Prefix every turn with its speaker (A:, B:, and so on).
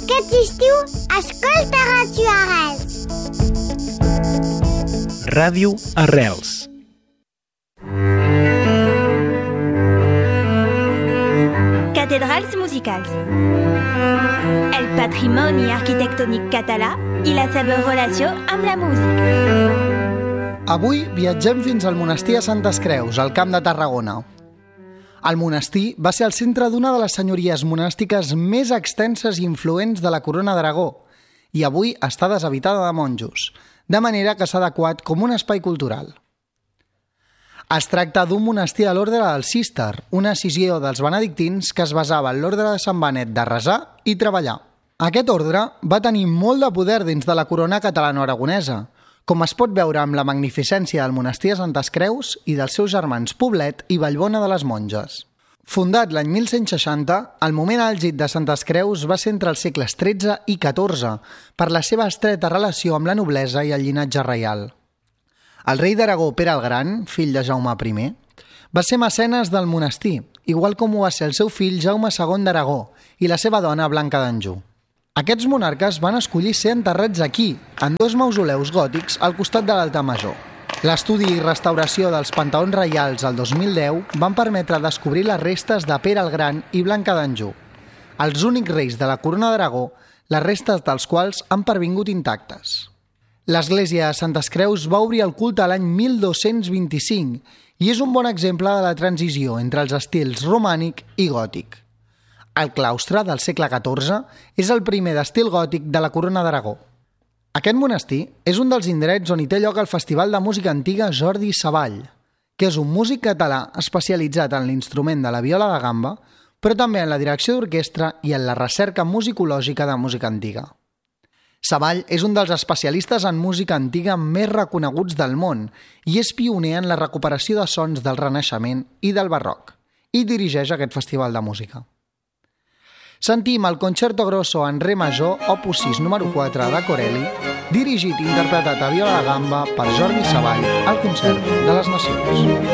A: Aquest estiu, escolta Ràdio Arrels.
B: Ràdio Arrels.
C: Cathedrals musicals. El patrimoni arquitectònic català i la seva relació amb la música.
D: Avui viatgem fins al monestir de Santes Creus, al Camp de Tarragona. El monestir va ser el centre d'una de les senyories monàstiques més extenses i influents de la Corona d'Aragó i avui està deshabitada de monjos, de manera que s'ha adequat com un espai cultural. Es tracta d'un monestir de l'ordre del Císter, una escissió dels benedictins que es basava en l'ordre de Sant Benet de resar i treballar. Aquest ordre va tenir molt de poder dins de la corona catalano-aragonesa, com es pot veure amb la magnificència del monestir de Santes Creus i dels seus germans Poblet i Vallbona de les Monges. Fundat l'any 1160, el moment àlgid de Santes Creus va ser entre els segles XIII i XIV per la seva estreta relació amb la noblesa i el llinatge reial. El rei d'Aragó, Pere el Gran, fill de Jaume I, va ser mecenes del monestir, igual com ho va ser el seu fill Jaume II d'Aragó i la seva dona Blanca d'Anjou. Aquests monarques van escollir ser enterrats aquí, en dos mausoleus gòtics al costat de l'altar major. L'estudi i restauració dels panteons reials al 2010 van permetre descobrir les restes de Pere el Gran i Blanca d'Anjou, els únics reis de la Corona d'Aragó, les restes dels quals han pervingut intactes. L'església de Santes Creus va obrir el culte l'any 1225 i és un bon exemple de la transició entre els estils romànic i gòtic. El claustre del segle XIV és el primer d'estil gòtic de la Corona d'Aragó. Aquest monestir és un dels indrets on hi té lloc el Festival de Música Antiga Jordi Savall, que és un músic català especialitzat en l'instrument de la viola de gamba, però també en la direcció d'orquestra i en la recerca musicològica de música antiga. Savall és un dels especialistes en música antiga més reconeguts del món i és pioner en la recuperació de sons del Renaixement i del Barroc, i dirigeix aquest festival de música. Sentim el Concerto Grosso en Re major, opus 6, número 4, de Corelli, dirigit i interpretat a viola de gamba per Jordi Savall al Concert de les Nacions.